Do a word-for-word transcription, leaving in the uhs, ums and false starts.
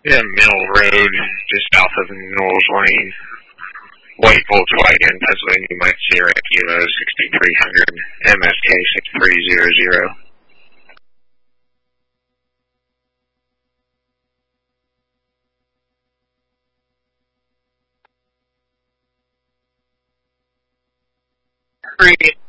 Yeah, Mill Road, just south of Knowles Lane. White Volkswagen, Pennsylvania, Mike Sierra Kilo sixty-three hundred, M S K six three zero zero. Three.